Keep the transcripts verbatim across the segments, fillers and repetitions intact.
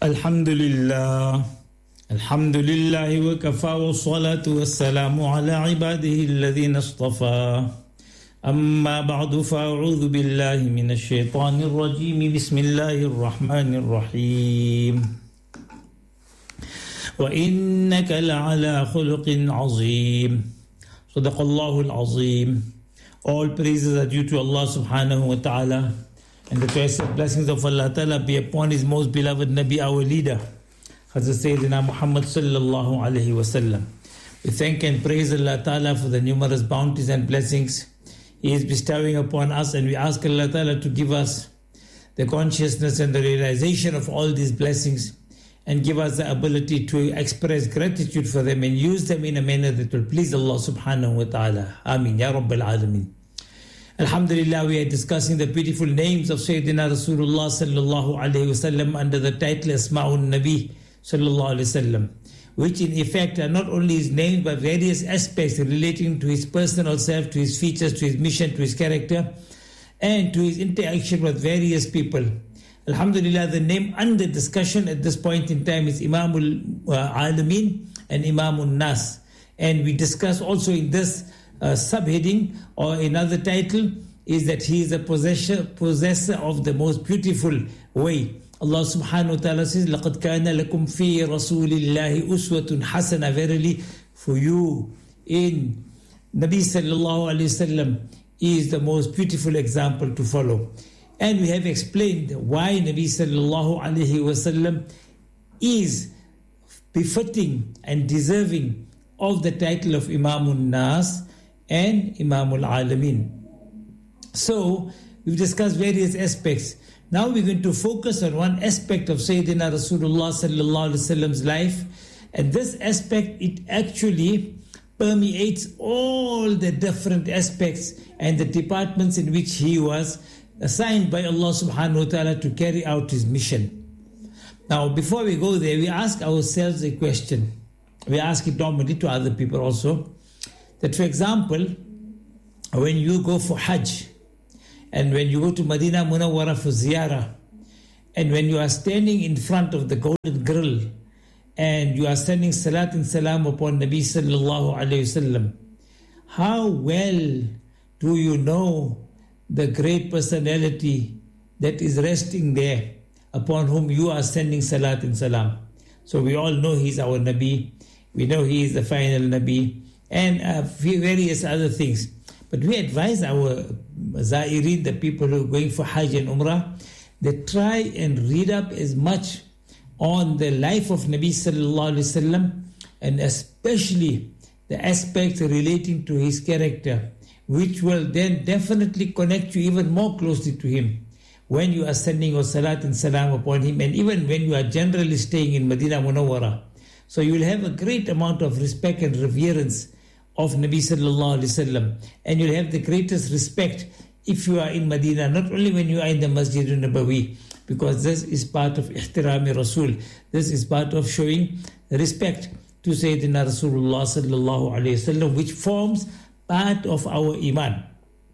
الحمد لله الحمد لله وكفى والصلاة والسلام على عباده الذين اصطفى أما بعد فأعوذ بالله من الشيطان الرجيم بسم الله الرحمن الرحيم وإنك لعلى خلق عظيم صدق الله العظيم. All praises are due to Allah subhanahu wa ta'ala, and the choice of blessings of Allah ta'ala be upon His most beloved Nabi, our leader, Hazrat Sayyidina Muhammad sallallahu alayhi wa sallam. We thank and praise Allah ta'ala for the numerous bounties and blessings He is bestowing upon us, and we ask Allah ta'ala to give us the consciousness and the realization of all these blessings, and give us the ability to express gratitude for them and use them in a manner that will please Allah subhanahu wa ta'ala. Ameen Ya Rabbil Alameen. Alhamdulillah, we are discussing the beautiful names of Sayyidina Rasulullah sallallahu alayhi wa sallam under the title Asma'un Nabi sallallahu alayhi wa sallam, which in effect are not only his names but various aspects relating to his personal self, to his features, to his mission, to his character, and to his interaction with various people. Alhamdulillah, the name under discussion at this point in time is Imamul Alameen and Imamul Nas. And we discuss also in this uh, subheading or another title is that he is a possessor, possessor of the most beautiful way. Allah subhanahu wa ta'ala says, لَقَدْ كَانَ لَكُمْ فِي رَسُولِ اللَّهِ أُسْوَةٌ حَسَنَةٌ. Verily, for you in Nabi sallallahu alayhi wa sallam is the most beautiful example to follow. And we have explained why Nabi sallallahu alayhi wa sallam is befitting and deserving of the title of Imamul Nas and Imamul Alameen. So, we've discussed various aspects. Now we're going to focus on one aspect of Sayyidina Rasulullah sallallahu alayhi wa sallam's life. And this aspect, it actually permeates all the different aspects and the departments in which he was assigned by Allah subhanahu wa ta'ala to carry out his mission. Now, before we go there, we ask ourselves a question. We ask it normally to other people also. That, for example, when you go for Hajj, and when you go to Madinah Munawwara for ziyarah, and when you are standing in front of the golden grill, and you are sending salat and salam upon Nabi sallallahu alayhi wasallam, how well do you know the great personality that is resting there, upon whom you are sending salat and salam? So we all know he is our Nabi, we know he is the final Nabi, and uh, various other things. But we advise our Za'irin, the people who are going for Hajj and Umrah, they try and read up as much on the life of Nabi sallallahu alayhi wa sallam, and especially the aspects relating to his character, which will then definitely connect you even more closely to him when you are sending your salat and salam upon him, and even when you are generally staying in Madinah Munawwara. So you will have a great amount of respect and reverence of Nabi sallallahu alayhi wa sallam, and you'll have the greatest respect if you are in Madinah, not only when you are in the Masjid al-Nabawi, because this is part of ihtirami Rasul, this is part of showing respect to Sayyidina Rasulullah sallallahu alayhi wa sallam, which forms part of our iman.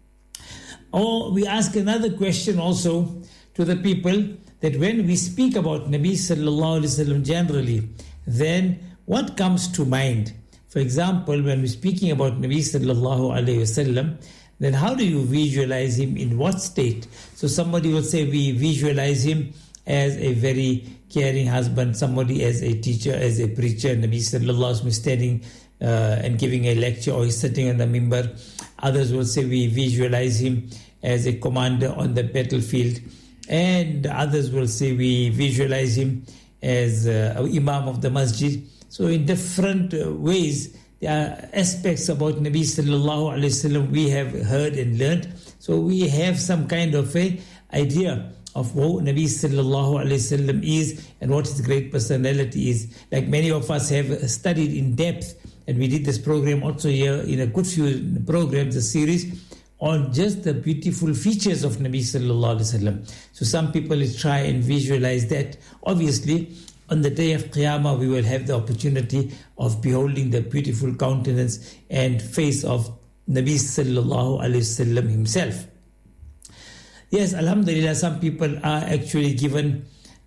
Or we ask another question also to the people, that when we speak about Nabi sallallahu alayhi wa sallam generally, then what comes to mind? For example, when we're speaking about Nabi sallallahu alayhi wa sallam, then how do you visualize him, in what state? So somebody will say we visualize him as a very caring husband, somebody as a teacher, as a preacher, Nabi sallallahu alayhi wa sallam standing uh, and giving a lecture, or he's sitting on the mimbar. Others will say we visualize him as a commander on the battlefield, and others will say we visualize him as uh, Imam of the Masjid. So in different uh, ways, there are aspects about Nabi sallallahu alayhi wa sallam we have heard and learned. So we have some kind of a idea of who Nabi sallallahu alayhi wa sallam is and what his great personality is. Like many of us have studied in depth, and we did this program also here in a good few programs, a series on just the beautiful features of Nabi sallallahu alayhi wa sallam. So some people try and visualize that. Obviously, on the day of Qiyamah, we will have the opportunity of beholding the beautiful countenance and face of Nabi sallallahu alayhi wa sallam himself. Yes, alhamdulillah, some people are actually given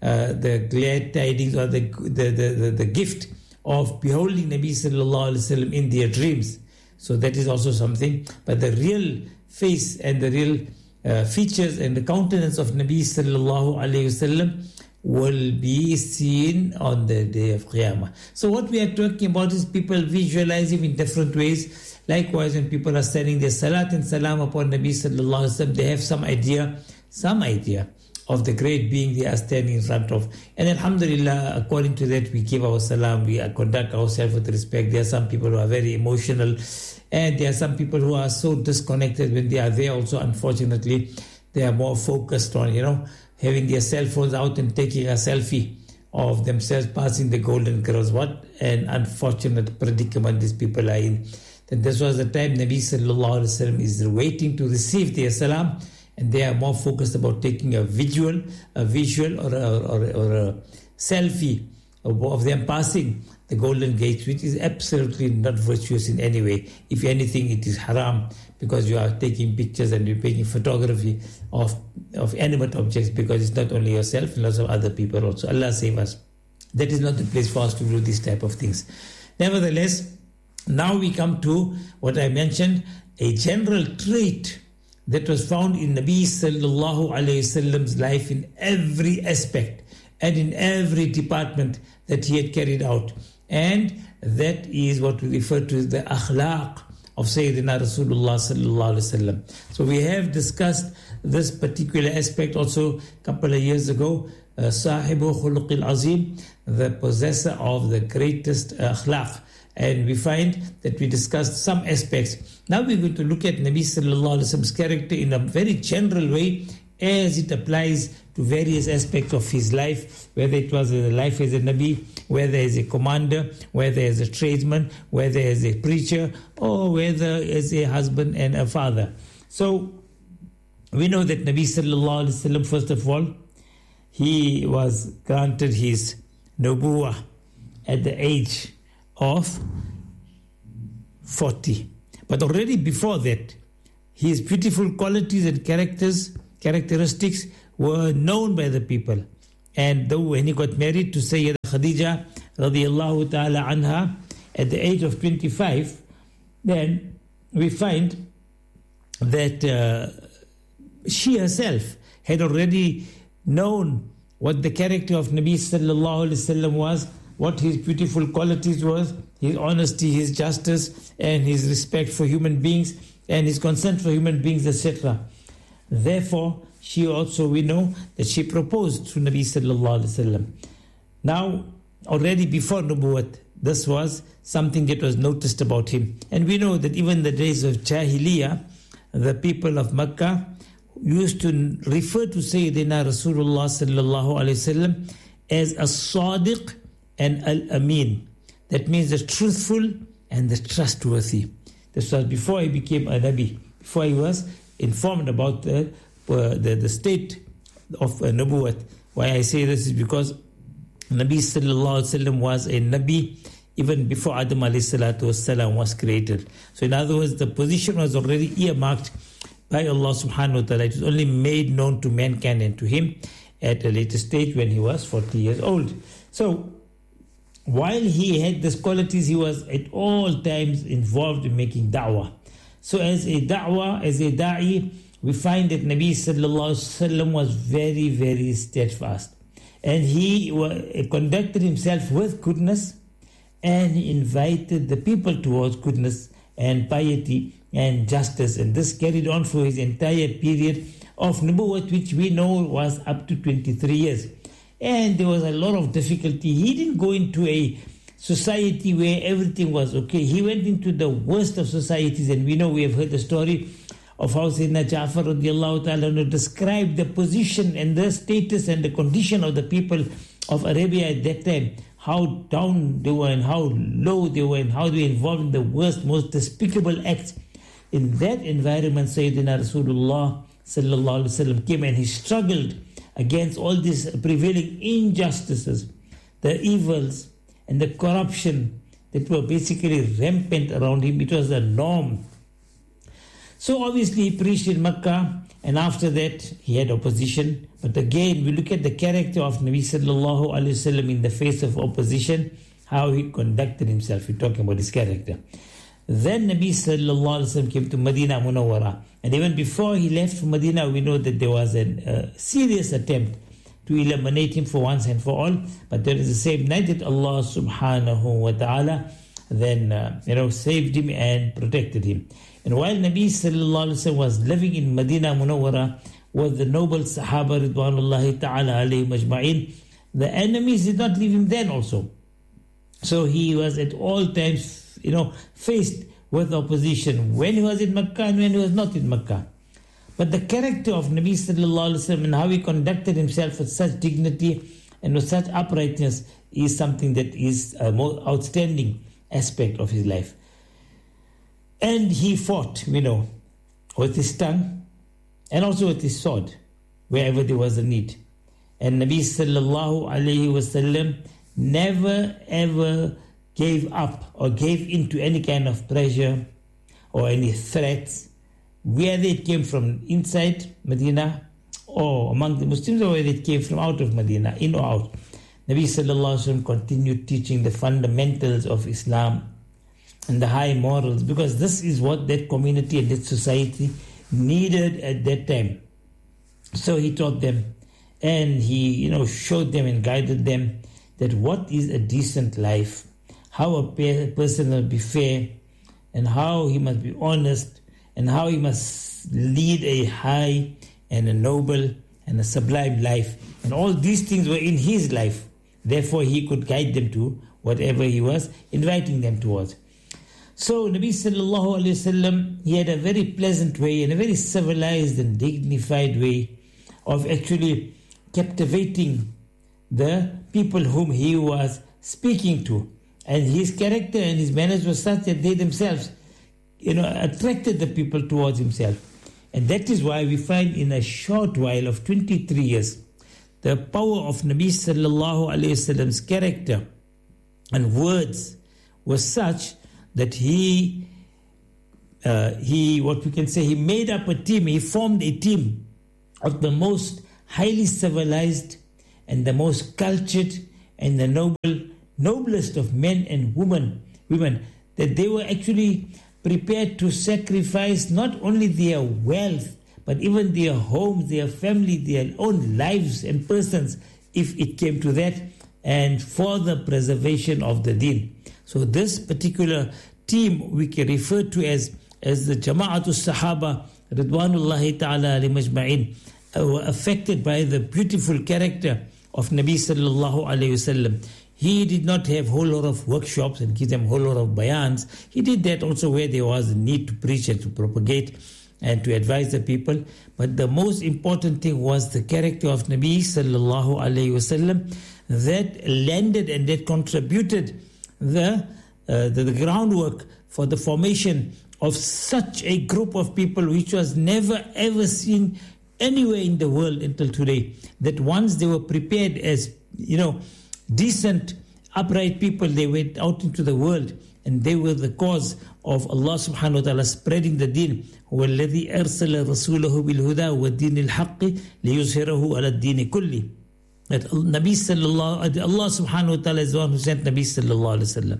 uh, the glad tidings or the, the, the, the, the gift of beholding Nabi sallallahu alaihi wasallam in their dreams. So that is also something. But the real face and the real uh, features and the countenance of Nabi sallallahu alaihi wasallam will be seen on the day of Qiyamah. So what we are talking about is people visualize him in different ways. Likewise, when people are sending their salat and salam upon Nabi sallallahu alaihi wasallam, they have some idea, some idea of the great being they are standing in front of. And alhamdulillah, according to that, we give our salam, we conduct ourselves with respect. There are some people who are very emotional, and there are some people who are so disconnected when they are there also, unfortunately. They are more focused on, you know, having their cell phones out and taking a selfie of themselves passing the golden girls. What an unfortunate predicament these people are in. That this was the time Nabi sallallahu alaihi wasallam is waiting to receive their salam, and they are more focused about taking a visual, a visual or a, or, a, or a selfie of, of them passing the golden gates, which is absolutely not virtuous in any way. If anything, it is haram, because you are taking pictures and you're taking photography of, of animate objects, because it's not only yourself, lots of other people also. Allah save us. That is not the place for us to do this type of things. Nevertheless, now we come to what I mentioned, a general trait that was found in Nabi sallallahu alayhi wasallam's life in every aspect and in every department that he had carried out. And that is what we refer to as the akhlaq of Sayyidina Rasulullah sallallahu alayhi wasallam. So we have discussed this particular aspect also a couple of years ago. Uh, Sahibu khuluqil azim, the possessor of the greatest uh, akhlaq. And we find that we discussed some aspects. Now we're going to look at Nabi sallallahu alaihi wasallam's character in a very general way, as it applies to various aspects of his life, whether it was a life as a Nabi, whether as a commander, whether as a tradesman, whether as a preacher, or whether as a husband and a father. So we know that Nabi sallallahu alaihi wasallam, first of all, he was granted his nubuwah at the age of forty. But already before that, his beautiful qualities and characters, characteristics were known by the people. And though when he got married to Sayyida Khadija radiallahu ta'ala anha at the age of twenty-five, then we find that uh, she herself had already known what the character of Nabi sallallahu alaihi wasallam was, what his beautiful qualities was, his honesty, his justice, and his respect for human beings, and his concern for human beings, et cetera. Therefore, she also, we know that she proposed to Nabi sallallahu alaihi wasallam. Now, already before Nubuwwat, this was something that was noticed about him. And we know that even in the days of Jahiliyyah, the people of Makkah used to refer to Sayyidina Rasulullah sallallahu alaihi wasallam as a Sadiq and Al-Amin. That means the truthful and the trustworthy. This was before he became a Nabi, before he was informed about the, uh, the, the state of uh, Nubuwwat. Why I say this is because Nabi sallallahu alaihi wasallam was a Nabi even before Adam alayhi salatu wasalam was created. So in other words, the position was already earmarked by Allah subhanahu wa ta'ala. It was only made known to mankind and to him at a later stage when he was forty years old. So while he had these qualities, he was at all times involved in making da'wah. So as a da'wah, as a da'i, we find that Nabi sallallahu alaihi wasallam was very, very steadfast. And he conducted himself with goodness, and he invited the people towards goodness and piety and justice. And this carried on for his entire period of nubuwwat, which we know was up to twenty-three years. And there was a lot of difficulty. He didn't go into a society where everything was okay. He went into the worst of societies, and we know, we have heard the story of how Sayyidina Ja'far radiallahu ta'ala described the position and the status and the condition of the people of Arabia at that time, how down they were and how low they were and how they were involved in the worst, most despicable acts. In that environment, Sayyidina Rasulullah sallallahu alaihi wasallam came, and he struggled against all these prevailing injustices, the evils and the corruption that were basically rampant around him. It was a norm. So obviously he preached in Makkah, And after that, he had opposition. But again, we look at the character of Nabi sallallahu alayhi wasallam in the face of opposition, how he conducted himself. We're talking about his character. Then Nabi sallallahu alayhi wasallam came to Medina Munawwara. And even before he left for Medina, we know that there was a uh, serious attempt to eliminate him for once and for all. But there is the same night that Allah subhanahu wa ta'ala then uh, you know saved him and protected him. And while Nabi sallallahu alayhi wa sallam was living in Medina Munawwara with the noble Sahaba Ridwanullahi ta'ala alayhim ajma'in, the enemies did not leave him then also. So he was at all times, you know, faced with opposition when he was in Makkah and when he was not in Makkah. But the character of Nabi sallallahu alayhi wa sallam and how he conducted himself with such dignity and with such uprightness is something that is a more outstanding aspect of his life. And he fought, we know, with his tongue and also with his sword, wherever there was a need. And Nabi sallallahu alayhi wasallam never ever gave up or gave in to any kind of pressure or any threats, whether it came from inside Medina or among the Muslims, or whether it came from out of Medina, in or out. Nabi sallallahu alayhi wasallam continued teaching the fundamentals of Islam and the high morals, because this is what that community and that society needed at that time. So he taught them, and he, you know, showed them and guided them that what is a decent life, how a person must be fair, and how he must be honest, and how he must lead a high and a noble and a sublime life. And all these things were in his life. Therefore, he could guide them to whatever he was inviting them towards. So Nabi sallallahu alayhi wasallam, he had a very pleasant way and a very civilized and dignified way of actually captivating the people whom he was speaking to. And his character and his manners were such that they themselves, you know, attracted the people towards himself. And that is why we find in a short while of twenty-three years, the power of Nabi sallallahu alayhi wasallam's character and words was such that he, uh, he, what we can say, he made up a team, he formed a team of the most highly civilized and the most cultured and the noble, noblest of men and women, women, that they were actually prepared to sacrifice not only their wealth, but even their homes, their family, their own lives and persons, if it came to that, and for the preservation of the deen. So this particular team we can refer to as, as the Jama'atul Sahaba, Ridwanullahi ta'ala alayhim ajma'in, were affected by the beautiful character of Nabi sallallahu alayhi wasallam. He did not have a whole lot of workshops and give them a whole lot of bayans. He did that also where there was a need to preach and to propagate and to advise the people. But the most important thing was the character of Nabi sallallahu alayhi wasallam that landed and that contributed the, uh, the the groundwork for the formation of such a group of people which was never ever seen anywhere in the world until today. That once they were prepared as, you know, decent, upright people, they went out into the world and they were the cause of Allah subhanahu wa ta'ala spreading the deen. هو الذي أرسل رسوله بالهدى والدين الحق ليظهره على الدين كله. That Nabi sallallahu, Allah subhanahu wa ta'ala is the one who sent Nabi sallallahu alayhi wa sallam,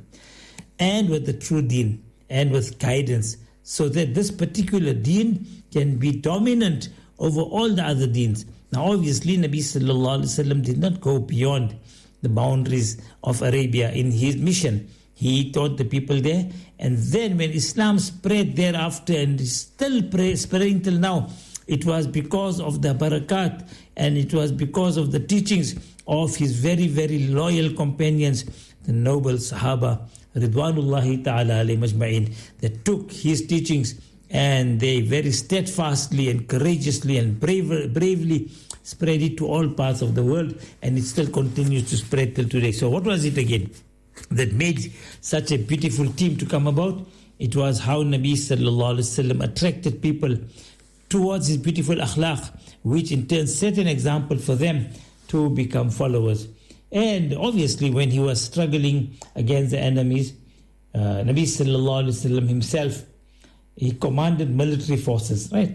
and with the true deen and with guidance, so that this particular deen can be dominant over all the other deens. Now obviously Nabi sallallahu alayhi wa sallam did not go beyond the boundaries of Arabia in his mission. He taught the people there, and then when Islam spread thereafter and is still spreading till now, it was because of the barakat and it was because of the teachings of his very, very loyal companions, the noble Sahaba, Ridwanullahi ta'ala alayhim ajma'in, that took his teachings and they very steadfastly and courageously and brave, bravely spread it to all parts of the world, and it still continues to spread till today. So what was it again that made such a beautiful team to come about? It was how Nabi sallallahu alaihi wasallam attracted people towards his beautiful akhlaq, which in turn set an example for them to become followers. And obviously when he was struggling against the enemies, uh, Nabi sallallahu alaihi wasallam himself, he commanded military forces, right?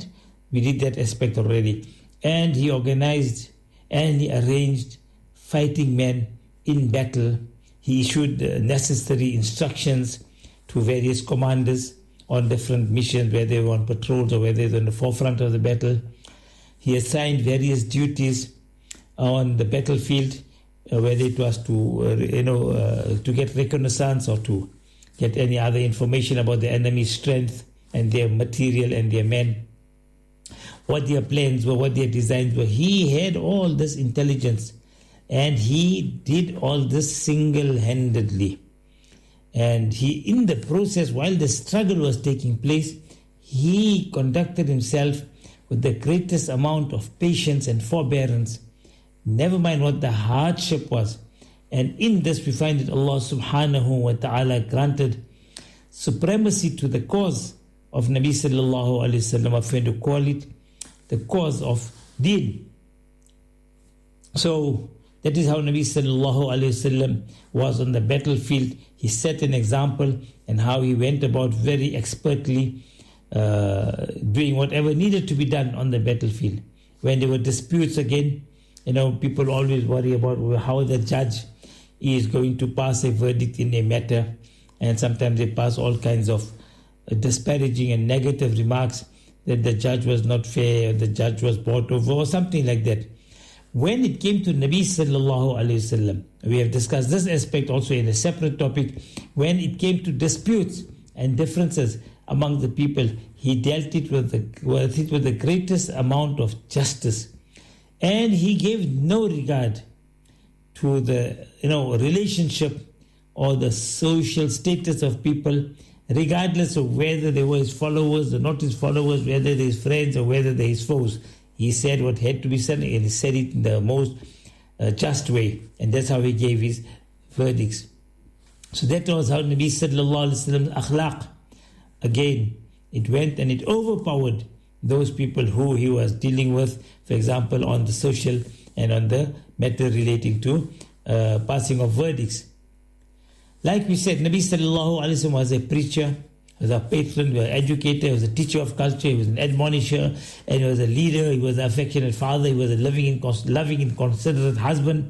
We did that aspect already. And he organized and he arranged fighting men in battle. He issued uh, necessary instructions to various commanders on different missions, whether they were on patrols or whether they were on the forefront of the battle. He assigned various duties on the battlefield, uh, whether it was to, uh, you know, uh, to get reconnaissance or to get any other information about the enemy's strength and their material and their men, what their plans were, what their designs were. He had all this intelligence, and he did all this single-handedly. And he, in the process, while the struggle was taking place, he conducted himself with the greatest amount of patience and forbearance, never mind what the hardship was. And in this we find that Allah subhanahu wa ta'ala granted supremacy to the cause of Nabi sallallahu alayhi wa sallam, if you want to call it the cause of deen. So that is how Nabi sallallahu alayhi wa sallam was on the battlefield. He set an example and how he went about very expertly uh, doing whatever needed to be done on the battlefield. When there were disputes again, you know, people always worry about how the judge is going to pass a verdict in a matter, and sometimes they pass all kinds of disparaging and negative remarks that the judge was not fair, the judge was bought over, or something like that. When it came to Nabi sallallahu alayhi wasallam, we have discussed this aspect also in a separate topic. When it came to disputes and differences among the people, he dealt it with the, with it with the greatest amount of justice, and he gave no regard to the, you know, relationship or the social status of people, regardless of whether they were his followers or not his followers, whether they're his friends or whether they're his foes. He said what had to be said, and he said it in the most uh, just way, and that's how he gave his verdicts. So that was how Nabi sallallahu alaihi wasallam's akhlaq, again, it went and it overpowered those people who he was dealing with, for example, on the social and on the matter relating to uh, passing of verdicts. Like we said, Nabi sallallahu alaihi wasallam was a preacher, he was a patron, he was an educator, he was a teacher of culture, he was an admonisher, and he was a leader, he was an affectionate father, he was a loving and, loving and considerate husband,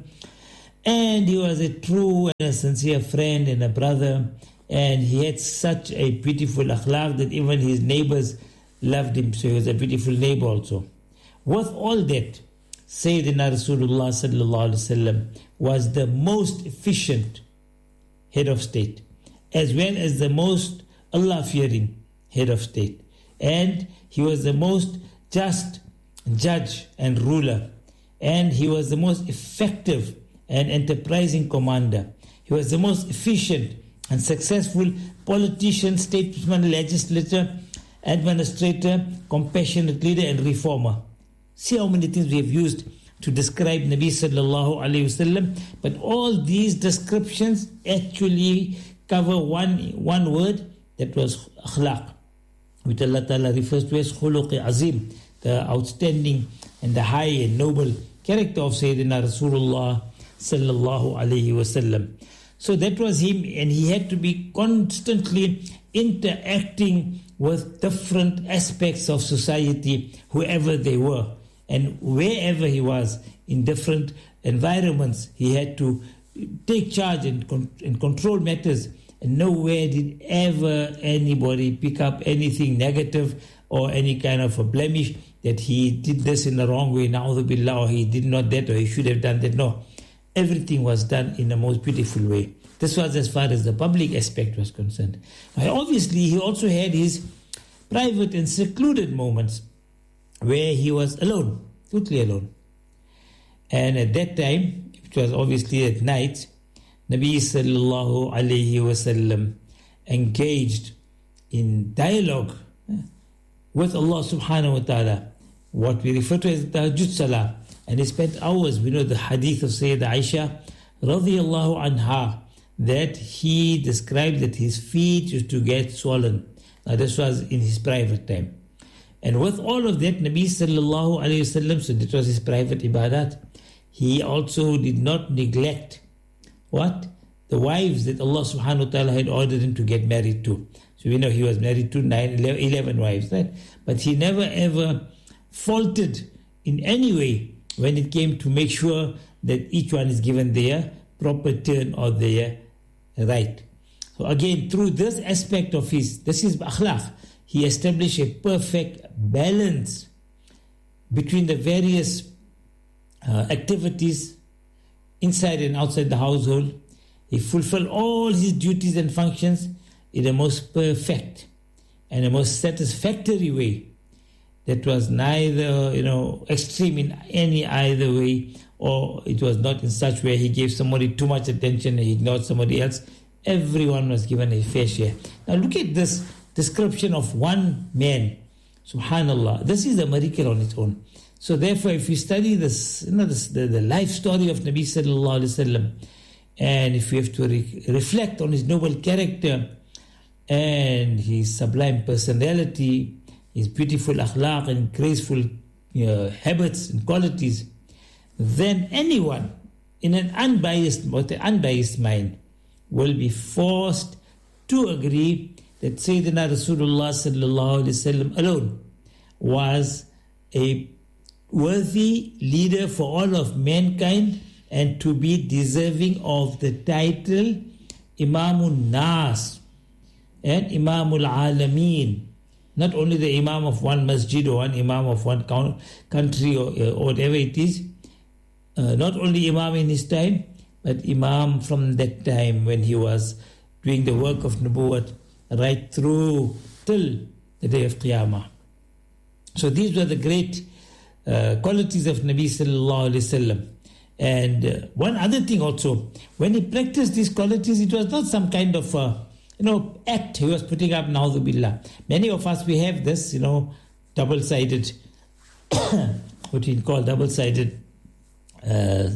and he was a true and a sincere friend and a brother, and he had such a beautiful akhlaq that even his neighbors loved him, so he was a beautiful neighbor also. With all that, Sayyidina Rasulullah sallallahu alaihi wasallam was the most efficient head of state, as well as the most Allah-fearing head of state. And he was the most just judge and ruler. And he was the most effective and enterprising commander. He was the most efficient and successful politician, statesman, legislator, administrator, compassionate leader, and reformer. See how many things we have used to describe Nabi sallallahu alayhi wasallam, but all these descriptions actually cover one one word, that was akhlaq, which Allah Ta'ala refers to as khuluq azim, the outstanding and the high and noble character of Sayyidina Rasulullah sallallahu alayhi wasallam. So that was him, and he had to be constantly interacting with different aspects of society, whoever they were. And wherever he was, in different environments, he had to take charge and, con- and control matters. And nowhere did ever anybody pick up anything negative or any kind of a blemish that he did this in the wrong way, na'udhu billah, or he did not that, or he should have done that. No, everything was done in the most beautiful way. This was as far as the public aspect was concerned. Now, obviously, he also had his private and secluded moments where he was alone, totally alone. And at that time, it was obviously at night, Nabi sallallahu alayhi wasallam engaged in dialogue with Allah subhanahu wa ta'ala, what we refer to as tahajjud salah. And he spent hours. We know the hadith of Sayyidah Aisha radiyallahu anha, that he described that his feet used to get swollen. Now this was in his private time. And with all of that, Nabi sallallahu alayhi wasallam, so that was his private ibadat, he also did not neglect what? The wives that Allah subhanahu wa ta'ala had ordered him to get married to. So we know he was married to nine, eleven wives, right? But he never ever faltered in any way when it came to make sure that each one is given their proper turn or their right. So again, through this aspect of his, this is akhlaq, he established a perfect balance between the various uh, activities inside and outside the household. He fulfilled all his duties and functions in the most perfect and the most satisfactory way. That was neither, you know, extreme in any either way, or it was not in such way he gave somebody too much attention and he ignored somebody else. Everyone was given a fair share. Now look at this description of one man. Subhanallah. This is a miracle on its own. So therefore, if you study this, you know, this, the, the life story of Nabi sallallahu alaihi wasallam, and if you have to re- reflect on his noble character and his sublime personality, his beautiful akhlaq and graceful uh, habits and qualities, then anyone in an unbiased, with an unbiased mind will be forced to agree that Sayyidina Rasulullah sallallahu alaihi wasallam alone was a worthy leader for all of mankind and to be deserving of the title Imamul Nas and Imamul Alameen. Not only the Imam of one masjid or one Imam of one country or, or whatever it is, uh, not only Imam in his time, but Imam from that time when he was doing the work of Nubuwwat right through till the day of Qiyamah. So these were the great uh, qualities of Nabi sallallahu alaihi wasallam. And uh, one other thing also, when he practiced these qualities, it was not some kind of uh, you know act he was putting up. Na'udhu billah. Many of us, we have this, you know, double-sided, what we call double-sided uh,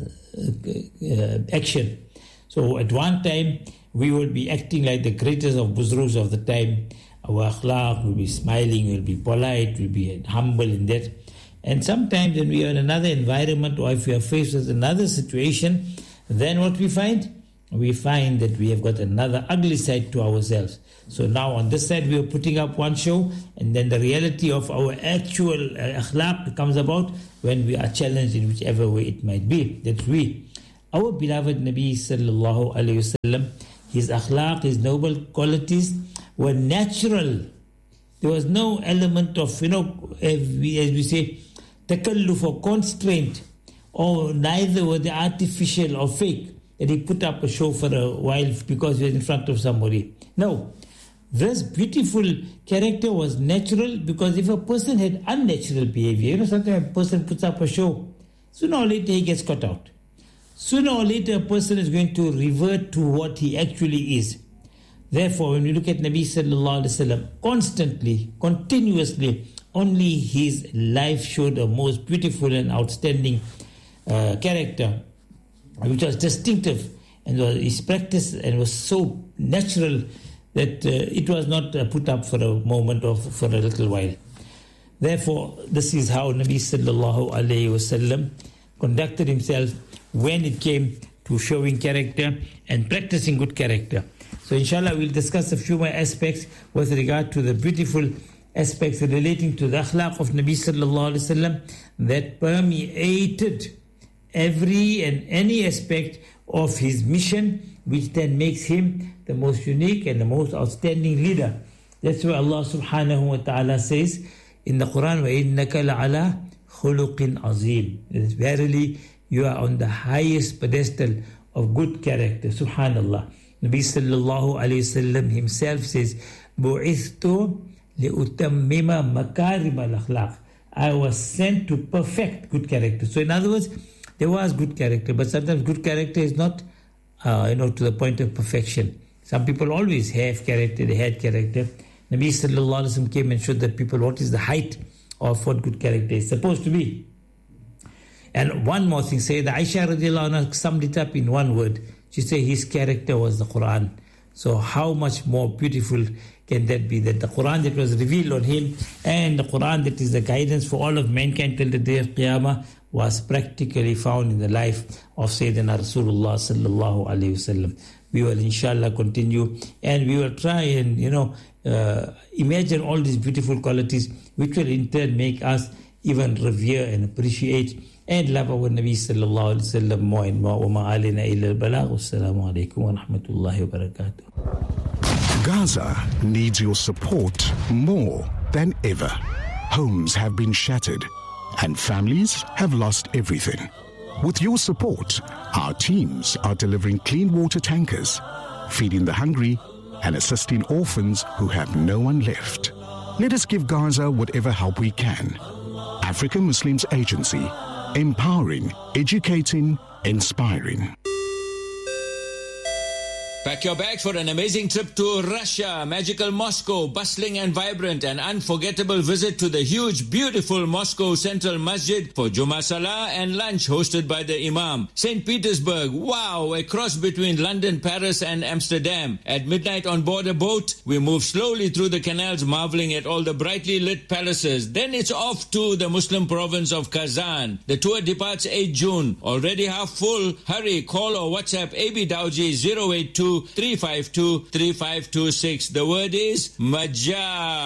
uh, action. So at one time, we will be acting like the greatest of Buzrugs of the time. Our akhlaq will be smiling, we'll be polite, we'll be humble in that. And sometimes when we are in another environment or if we are faced with another situation, then what we find? We find that we have got another ugly side to ourselves. So now on this side we are putting up one show, and then the reality of our actual uh, akhlaq comes about when we are challenged in whichever way it might be. That we, our beloved Nabi sallallahu alayhi wasallam, his akhlaq, his noble qualities were natural. There was no element of, you know, as we, as we say, takalluf or constraint, or neither were they artificial or fake, that he put up a show for a while because he was in front of somebody. No. This beautiful character was natural, because if a person had unnatural behavior, you know, sometimes a person puts up a show, sooner or later he gets caught out. Sooner or later a person is going to revert to what he actually is. Therefore, when we look at Nabi sallallahu alaihi wasallam, constantly, continuously, only his life showed a most beautiful and outstanding uh, character, which was distinctive, and was his practice and was so natural that uh, it was not uh, put up for a moment or for a little while. Therefore, this is how Nabi sallallahu alaihi wasallam conducted himself when it came to showing character and practicing good character. So inshallah we'll discuss a few more aspects with regard to the beautiful aspects relating to the akhlaq of Nabi sallallahu alaihi wasallam that permeated every and any aspect of his mission, which then makes him the most unique and the most outstanding leader. That's why Allah subhanahu wa ta'ala says in the Quran, وَإِنَّكَ لَعَلَىٰ خُلُقٍ عَظِيمٍ. Verily, you are on the highest pedestal of good character. Subhanallah. Nabi sallallahu alayhi wasallam himself says, بُعِثْتُ لِأُتَمِّمَ مَكَارِمَ الْأَخْلَاقِ. I was sent to perfect good character. So in other words, there was good character, but sometimes good character is not, uh, you know, to the point of perfection. Some people always have character, they had character. Nabi sallallahu alayhi wasallam came and showed that people what is the height of what good character is supposed to be. And one more thing, say that Aisha radiallahu anha summed it up in one word. She said his character was the Quran. So how much more beautiful can that be, that the Quran that was revealed on him and the Quran that is the guidance for all of mankind till the day of Qiyamah was practically found in the life of Sayyidina Rasulullah sallallahu alayhi wasallam. We will inshallah continue and we will try and, you know, uh, imagine all these beautiful qualities which will in turn make us even revere and appreciate and love our Nabi sallallahu alaihi wasallam more and more. وَمَا عَلَيْنَا إِلَّا الْبَلَاغُ وَالسَّلَامُ عَلَيْكُمْ وَرَحْمَةُ اللَّهِ وَبَرَكَاتُهُ. Gaza needs your support more than ever. Homes have been shattered and families have lost everything. With your support, our teams are delivering clean water tankers, feeding the hungry, and assisting orphans who have no one left. Let us give Gaza whatever help we can. African Muslims Agency, empowering, educating, inspiring. Pack your bags for an amazing trip to Russia, magical Moscow, bustling and vibrant, an unforgettable visit to the huge, beautiful Moscow Central Masjid for Jummah Salah and lunch hosted by the Imam. Saint Petersburg, wow, a cross between London, Paris and Amsterdam. At midnight on board a boat, we move slowly through the canals, marveling at all the brightly lit palaces. Then it's off to the Muslim province of Kazan. The tour departs eighth June. Already half full. Hurry, call or WhatsApp A B Dowji zero eight two three five two three five two six. The word is Majah.